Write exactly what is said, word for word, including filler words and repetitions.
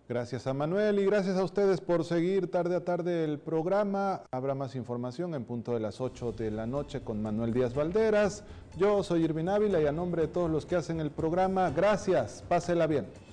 Gracias a Manuel y gracias a ustedes por seguir tarde a tarde el programa. Habrá más información en punto de las ocho de la noche con Manuel Díaz Valderas. Yo soy Irvin Ávila y a nombre de todos los que hacen el programa, gracias, pásela bien.